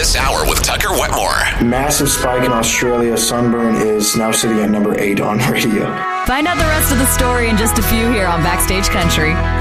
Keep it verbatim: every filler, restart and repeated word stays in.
this hour with Tucker Wetmore. Massive spike in Australia. Sunburn is now sitting at number eight on radio. Find out the rest of the story in just a few here on Backstage Country.